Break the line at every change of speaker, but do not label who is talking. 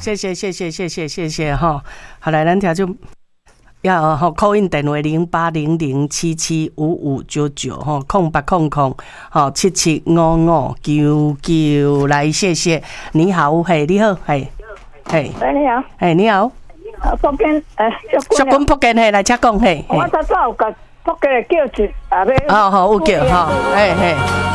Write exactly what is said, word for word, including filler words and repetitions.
谢谢谢谢谢谢谢谢哈。好来，咱听就要吼 call in 电话零八零零七七五五九九吼，空八空空吼七七五五九九来，谢谢。你好，嘿，你好，嘿，嘿，
喂，你好，
嘿，你好，
福建诶，
淑君福建嘿，来请讲嘿。
我早早有甲福建叫一啊，要
哦好，有叫吼，嘿嘿。